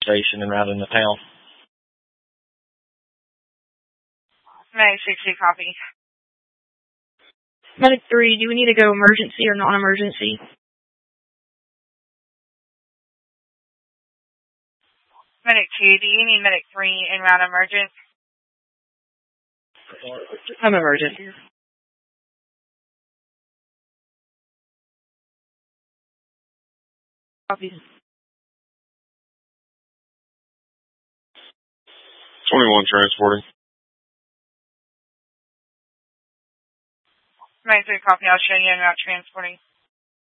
station and route into town. Medic 60, copy. Medic 3, do we need to go emergency or non-emergency? Medic 2, do you need Medic 3 en route emergent? I'm emergent. Copy. 21 transporting. Medic 3, copy. I'll show you en route transporting.